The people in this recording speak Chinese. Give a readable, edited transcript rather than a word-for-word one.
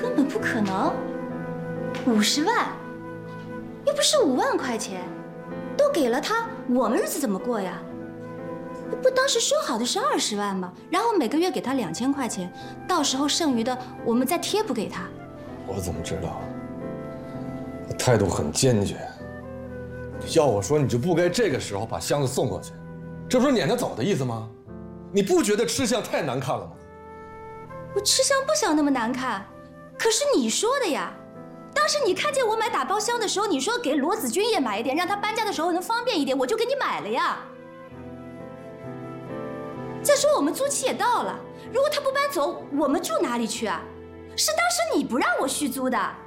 根本不可能，50万，又不是5万块钱，都给了他，我们日子怎么过呀？不，当时说好的是20万吗？然后每个月给他2000块钱，到时候剩余的我们再贴补给他。 我怎么知道？我态度很坚决。要我说，你就不该这个时候把箱子送过去，这不是撵他走的意思吗？你不觉得吃相太难看了吗？ 我吃相不想那么难看，可是你说的呀。当时你看见我买打包箱的时候，你说给罗子君也买一点，让他搬家的时候能方便一点，我就给你买了呀。再说我们租期也到了，如果他不搬走，我们住哪里去啊？是当时你不让我续租的。